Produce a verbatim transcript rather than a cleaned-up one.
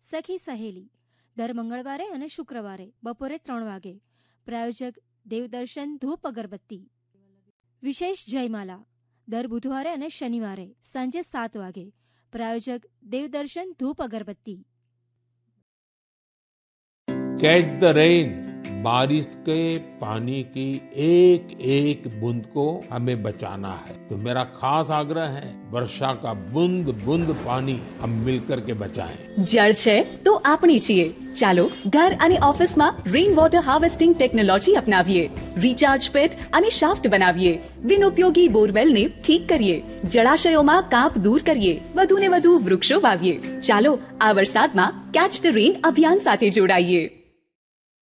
સખી સહેલી દર મંગળવારે અને શુક્રવારે બપોરે ત્રણ વાગે. પ્રાયોજક દેવદર્શન ધૂપ અગરબત્તી. વિશેષ જયમાલા દર બુધવારે અને શનિવારે સાંજે સાત વાગે. પ્રાયોજક દેવદર્શન ધૂપ અગરબત્તી. कैच द रेन, बारिश के पानी की एक एक बूंद को हमें बचाना है. तो मेरा खास आग्रह है, वर्षा का बूंद बूंद पानी हम मिलकर के बचाएं. जल છે તો આપણે છીએ. ચાલો ઘર અને ઓફિસમાં rain water harvesting technology અપનાવીએ. Recharge પેટ અને શાફ્ટ બનાવીએ. બિનઉપયોગી બોરવેલને ઠીક કરીએ. જળાશયોમાં કાપ દૂર કરીએ. વધુને વધુ વૃક્ષો વાવીએ. ચાલો આ વરસાદમાં કેચ ધ રેન અભિયાન સાથે જોડાઈએ.